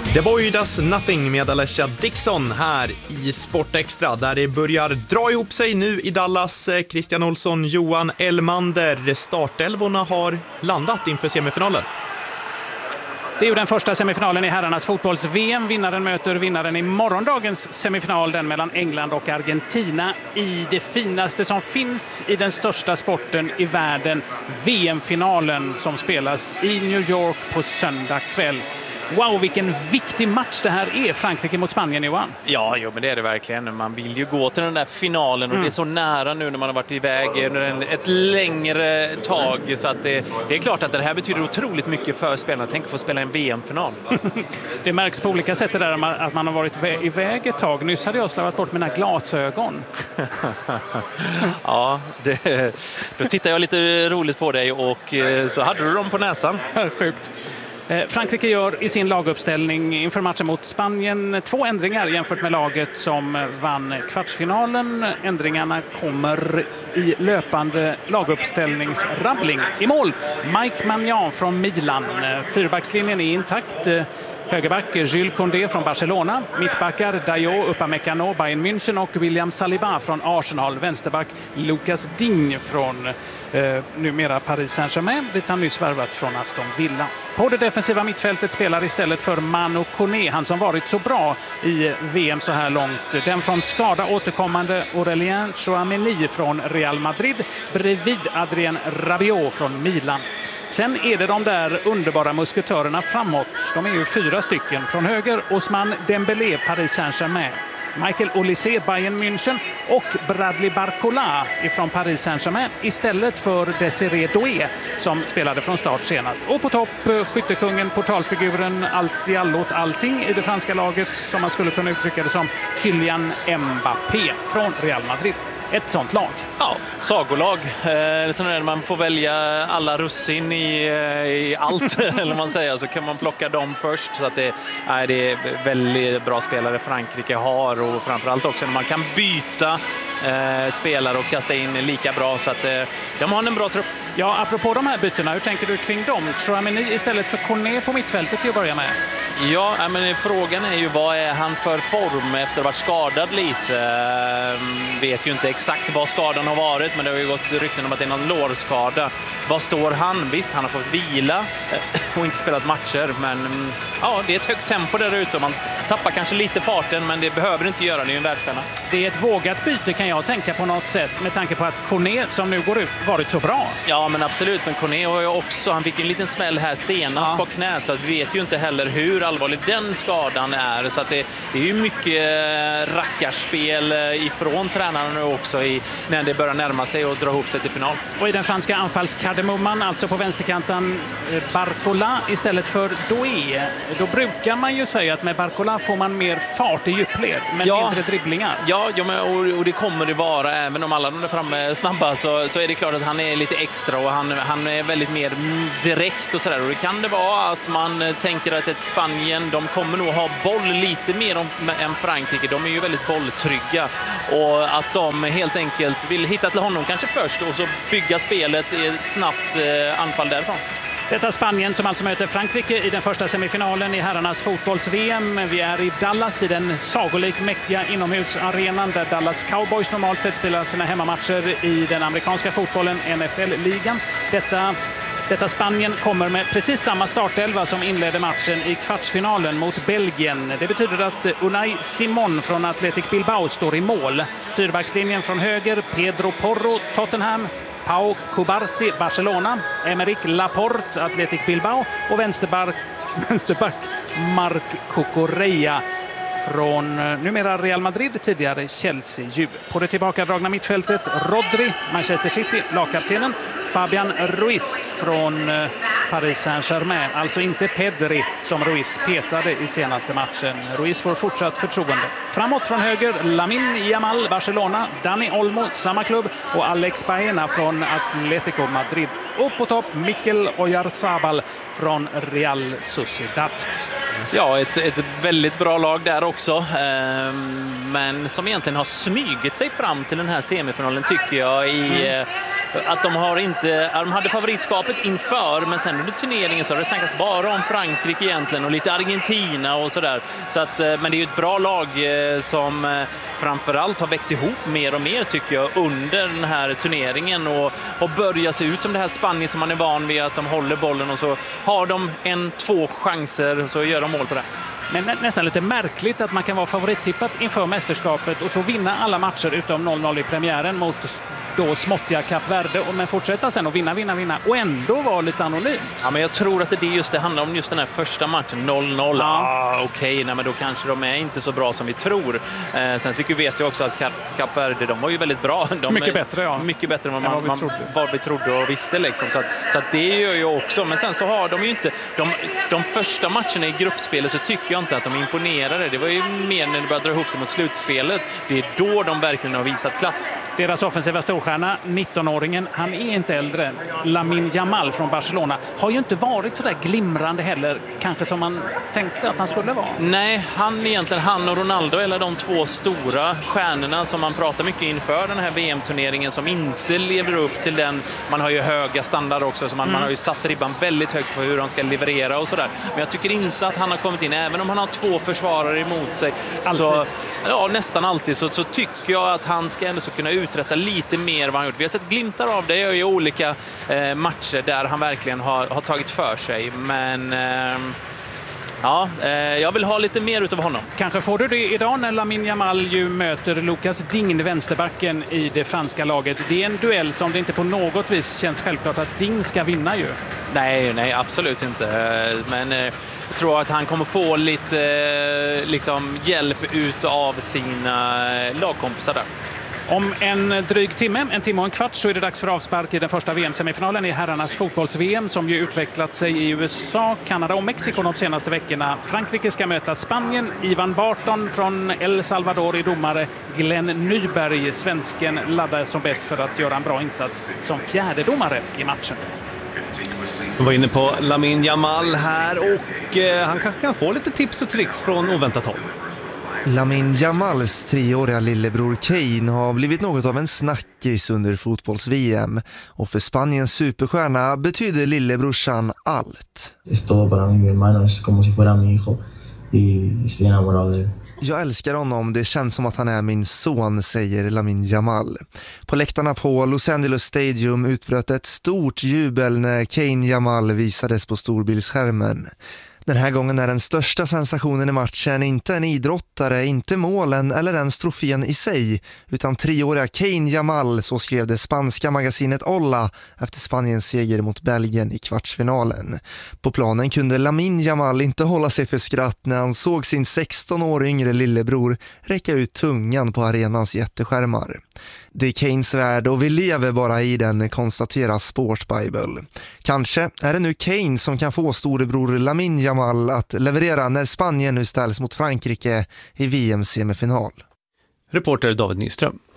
The Boy Does Nothing med Alessia Dixon här i Sport Extra, där det börjar dra ihop sig nu i Dallas. Christian Olsson, Johan Elmander, startelvorna har landat inför semifinalen. Det är ju den första semifinalen i herrarnas fotbolls-VM. Vinnaren möter vinnaren i morgondagens semifinal, den mellan England och Argentina, i det finaste som finns i den största sporten i världen, VM-finalen, som spelas i New York på söndag kväll. Wow, vilken viktig match det här är, Frankrike mot Spanien, Johan. Ja, men det är det verkligen. Man vill ju gå till den där finalen och det är så nära nu när man har varit iväg under ett längre tag. Så att det är klart att det här betyder otroligt mycket för spelarna. Tänk att få spela en VM-final. Det märks på olika sätt där att man har varit iväg ett tag. Nyss hade jag slavat bort mina glasögon. Ja, då tittar jag lite roligt på dig och så hade du dem på näsan. Sjukt. Frankrike gör i sin laguppställning inför matchen mot Spanien 2 ändringar jämfört med laget som vann kvartsfinalen. Ändringarna kommer i löpande laguppställningsrabbling. I mål, Mike Maignan från Milan. Fyrbackslinjen är intakt. Högerback Jules Koundé från Barcelona. Mittbackar Dayot, Upamecano, Bayern München och William Saliba från Arsenal. Vänsterback Lucas Digne från numera Paris Saint-Germain, dit han nyss värvats från Aston Villa. På det defensiva mittfältet spelar istället för Manu Koné, han som varit så bra i VM så här långt, den från skada återkommande Aurélien Tchouameni från Real Madrid bredvid Adrien Rabiot från Milan. Sen är det de där underbara musketörerna framåt. De är ju 4 stycken. Från höger Ousmane Dembélé, Paris Saint-Germain. Michael Olise, Bayern München, och Bradley Barcola från Paris Saint-Germain istället för Desiré Doué som spelade från start senast. Och på topp skyttekungen, portalfiguren, allt i allot allting i det franska laget, som man skulle kunna uttrycka det som, Kylian Mbappé från Real Madrid. Ett sånt lag. Ja, sagolag. När man får välja alla russin i allt, eller man säger, så kan man plocka dem först. Så att det är väldigt bra spelare Frankrike har, och framförallt också när man kan byta spelare och kasta in lika bra, så att de har en bra trupp. Ja, apropå de här bytena, hur tänker du kring dem? Tchouameni istället för Koné på mittfältet till att börja med. Ja, men frågan är ju vad är han för form efter att ha varit skadad lite. Vet ju inte exakt vad skadan har varit, men det har ju gått rykten om att det är någon lårskada. Vad står han? Visst, han har fått vila och inte spelat matcher, men ja, det är ett högt tempo där ute. Man tappar kanske lite farten, men det behöver inte göra, det är ju en världsstjärna. Det är ett vågat byte, kan jag tänka på något sätt, med tanke på att Koné som nu går ut varit så bra. Ja, men absolut, men Koné har ju också, han fick en liten smäll här senast på knät, så att vi vet ju inte heller hur allvarlig den skadan är, så att det är ju mycket rackarspel ifrån tränarna nu också när det börjar närma sig och dra ihop sig till final. Och i den franska anfallskardemumman, alltså på vänsterkanten, Barcola istället för Doué. Då brukar man ju säga att med Barcola får man mer fart i djupled, men mindre dribblingar. Ja, och det kommer det vara, även om alla de där framme är snabba, så är det klart att han är lite extra, och han är väldigt mer direkt och sådär. Och det kan det vara att man tänker att ett Spanien, de kommer nog ha boll lite mer än Frankrike. De är ju väldigt bolltrygga, och att de helt enkelt vill hitta till honom kanske först och så bygga spelet i ett snabbt anfall därifrån. Detta Spanien som alltså möter Frankrike i den första semifinalen i herrarnas fotbolls-VM. Vi är i Dallas i den sagolikt mäktiga inomhusarenan där Dallas Cowboys normalt sett spelar sina hemmamatcher i den amerikanska fotbollen, NFL-ligan. Detta Spanien kommer med precis samma startelva som inledde matchen i kvartsfinalen mot Belgien. Det betyder att Unai Simon från Athletic Bilbao står i mål. Fyrbackslinjen från höger, Pedro Porro, Tottenham, Pau Cubarsí, Barcelona, Emerick Laporte, Athletic Bilbao, och vänsterback Marc Cucurella från numera Real Madrid, tidigare Chelsea. På det tillbakadragna mittfältet Rodri, Manchester City, lagkaptenen, Fabian Ruiz från Paris Saint-Germain. Alltså inte Pedri som Ruiz petade i senaste matchen. Ruiz får fortsatt förtroende. Framåt från höger Lamine Yamal, Barcelona, Dani Olmo, samma klubb, och Alex Baena från Atletico Madrid. Och på topp Mikel Oyarzabal från Real Sociedad. Ja, ett väldigt bra lag där också. Men som egentligen har smygit sig fram till den här semifinalen tycker jag. Att de hade favoritskapet inför, men sen under turneringen så har det snackats bara om Frankrike egentligen och lite Argentina och sådär. Men det är ju ett bra lag som framförallt har växt ihop mer och mer tycker jag under den här turneringen och börjar se ut som det här Spanien som man är van vid, att de håller bollen och så har de 1-2 chanser och så gör de mål på det. Men nästan lite märkligt att man kan vara favorittippat inför mästerskapet och så vinna alla matcher utom 0-0 i premiären mot då småttiga Kap Verde, men fortsätta sen och vinna och ändå vara lite anonym. Ja, men jag tror att det handlar om just den här första matchen, 0-0. Ja. Okej, men då kanske de är inte så bra som vi tror. Sen vet jag också att Kap Verde, de var ju väldigt bra. Mycket bättre, ja. Mycket bättre än vad vi trodde och visste. Liksom. Så att det gör ju också. Men sen så har de ju inte... De första matcherna i gruppspelet så tycker jag inte att de imponerade. Det var ju mer när det började dra ihop sig mot slutspelet. Det är då de verkligen har visat klass. Deras offensiva storstjärna, 19-åringen, han är inte äldre. Lamine Yamal från Barcelona har ju inte varit så där glimrande heller, kanske som man tänkte att han skulle vara. Nej, han och Ronaldo, eller de två stora stjärnorna som man pratar mycket inför den här VM-turneringen, som inte lever upp till den. Man har ju höga standard också, så man har ju satt ribban väldigt högt på hur de ska leverera och sådär. Men jag tycker inte att han har kommit in, även om han har 2 försvarare emot sig. Så, ja, nästan alltid så tycker jag att han ska ändå så kunna uträtta lite mer vad han gjort. Vi har sett glimtar av det i olika matcher där han verkligen har tagit för sig. Men jag vill ha lite mer utav honom. Kanske får du det idag när Lamine Yamal ju möter Lucas Digne, vänsterbacken i det franska laget. Det är en duell som det inte på något vis känns självklart att Digne ska vinna ju. Nej, absolut inte. Men jag tror att han kommer få lite hjälp utav sina lagkompisar där. Om en dryg timme, 1 timme och en kvart, så är det dags för avspark i den första VM-semifinalen i herrarnas fotbolls-VM som ju utvecklat sig i USA, Kanada och Mexiko de senaste veckorna. Frankrike ska möta Spanien. Ivan Barton från El Salvador i domare. Glenn Nyberg, svensken, laddar som bäst för att göra en bra insats som fjärde domare i matchen. Vi var inne på Lamine Yamal här och han kanske kan få lite tips och tricks från oväntat håll. Lamine Yamals 3-åriga lillebror Kane har blivit något av en snackis under fotbolls-VM. Och för Spaniens superstjärna betyder lillebrorsan allt. Jag älskar honom, det känns som att han är min son, säger Lamine Yamal. På läktarna på Los Angeles Stadium utbröt ett stort jubel när Kane Yamal visades på storbildsskärmen. Den här gången är den största sensationen i matchen inte en idrottare, inte målen eller ens trofén i sig, utan 3-åriga Kane Yamal, så skrev det spanska magasinet Olla efter Spaniens seger mot Belgien i kvartsfinalen. På planen kunde Lamine Yamal inte hålla sig för skratt när han såg sin 16 år yngre lillebror räcka ut tungan på arenans jätteskärmar. Det är Kanes värld och vi lever bara i den, konstaterar Sportbible. Kanske är det nu Kane som kan få storebror Lamine Yamal att leverera när Spanien nu ställs mot Frankrike i VM-semifinal. Reporter David Nyström.